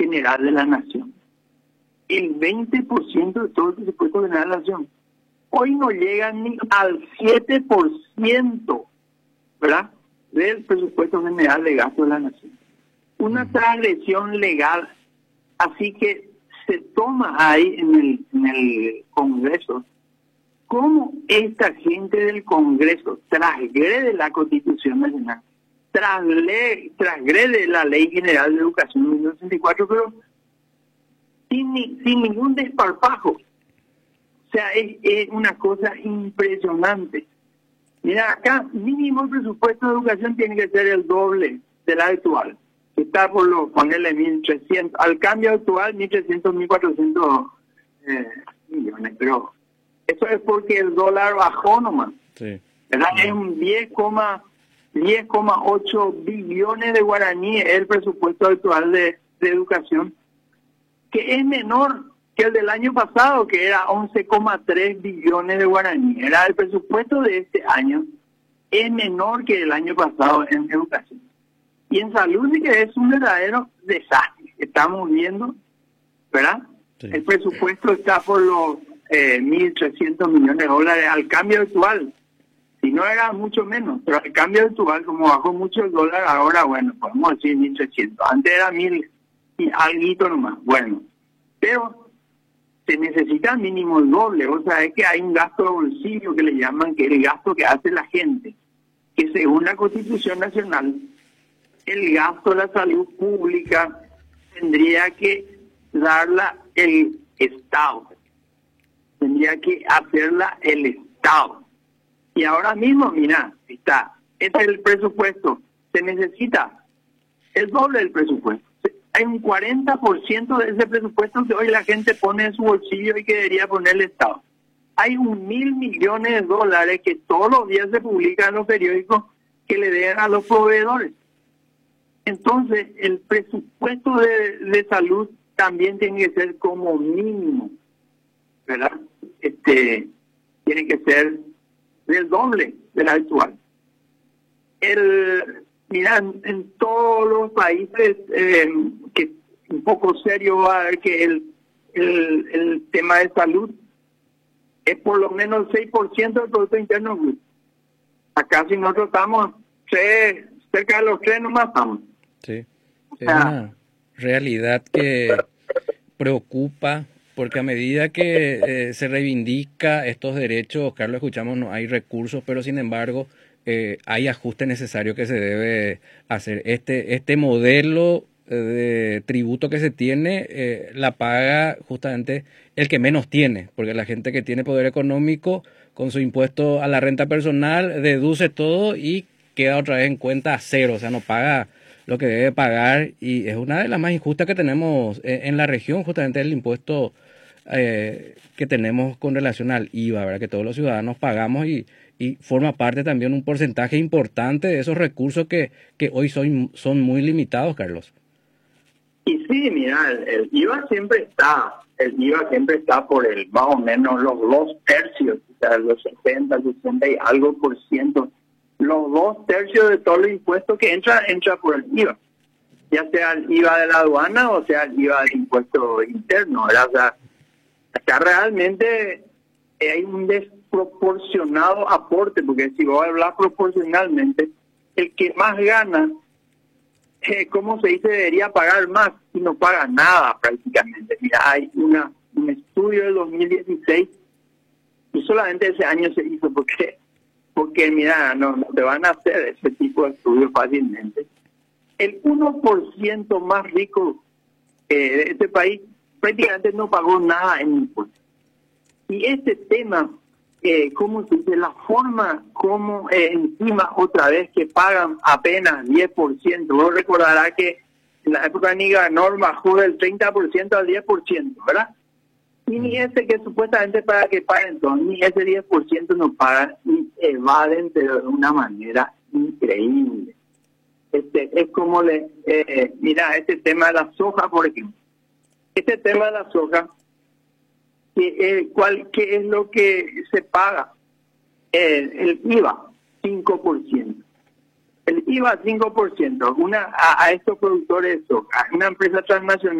general de la nación. El 20% de todo el presupuesto general de la nación. Hoy no llega ni al 7%, ¿verdad?, del presupuesto general de gasto de la nación. Una transgresión legal. Así que se toma ahí en el Congreso cómo esta gente del Congreso transgrede la Constitución Nacional, transgrede la Ley General de Educación de 1964, pero sin ningún desparpajo. O sea, es una cosa impresionante. Mira, acá mínimo el presupuesto de educación tiene que ser el doble del actual, que está por ponerle 1.300, al cambio actual 1.300, 1.400 millones, pero eso es porque el dólar bajó nomás. Sí. ¿Verdad? Es un 10,8 billones de guaraníes el presupuesto actual de educación, que es menor que el del año pasado, que era 11,3 billones de guaraníes. Era el presupuesto de este año, es menor que el año pasado en educación. Y en salud sí que es un verdadero desastre. Estamos viendo, ¿verdad? Sí. El presupuesto está por los 1.300 millones de dólares al cambio actual. Si no era mucho menos, pero al cambio actual, como bajó mucho el dólar, ahora, bueno, podemos decir 1.300. Antes era 1.000 y algo nomás. Bueno, pero se necesita mínimo el doble. O sea, es que hay un gasto de bolsillo que le llaman, que es el gasto que hace la gente, que según la Constitución Nacional, el gasto de la salud pública tendría que darla el Estado, tendría que hacerla el Estado. Y ahora mismo, mira, este es el presupuesto, se necesita el doble del presupuesto. Hay un 40% de ese presupuesto que hoy la gente pone en su bolsillo y que debería poner el Estado. Hay 1.000 millones de dólares que todos los días se publican en los periódicos que le den a los proveedores. Entonces, el presupuesto de salud también tiene que ser como mínimo, ¿verdad? Tiene que ser del doble del actual. Mira, en todos los países que un poco serio va a ver que el tema de salud es por lo menos 6% del Producto Interno Bruto. Acá si nosotros estamos cerca de los 3 nomás estamos. Sí, es una realidad que preocupa, porque a medida que se reivindica estos derechos, Carlos, escuchamos, no hay recursos, pero sin embargo hay ajuste necesario que se debe hacer. Este modelo de tributo que se tiene la paga justamente el que menos tiene, porque la gente que tiene poder económico con su impuesto a la renta personal deduce todo y queda otra vez en cuenta a cero, o sea, no paga lo que debe pagar, y es una de las más injustas que tenemos en la región, justamente el impuesto que tenemos con relación al IVA, ¿verdad? Que todos los ciudadanos pagamos y forma parte también un porcentaje importante de esos recursos que hoy son muy limitados, Carlos. Y sí, mira, el IVA siempre está por más o menos los 2/3, o sea, los 70, 60 y algo por ciento. Los 2/3 de todos los impuestos que entra por el IVA, ya sea el IVA de la aduana o sea el IVA del impuesto interno, ¿verdad? O sea, acá realmente hay un desproporcionado aporte, porque si vos hablas proporcionalmente, el que más gana, ¿cómo se dice? Debería pagar más y no paga nada prácticamente. Mira, hay un estudio del 2016 y solamente ese año se hizo porque mira, no te van a hacer ese tipo de estudios fácilmente. El 1% más rico de este país prácticamente no pagó nada en impuestos. Y este tema, ¿cómo se dice? La forma como encima otra vez que pagan apenas 10%. Vos recordarás que en la época de Nicanor bajó del 30% al 10%, ¿verdad? Y ni ese que supuestamente para que paguen todo, ni ese 10% no pagan y evaden, pero de una manera increíble. Es como mira, este tema de la soja, por ejemplo. Este tema de la soja, ¿qué es lo que se paga? El IVA, 5%. El IVA, 5%. A estos productores de soja, una empresa transnacional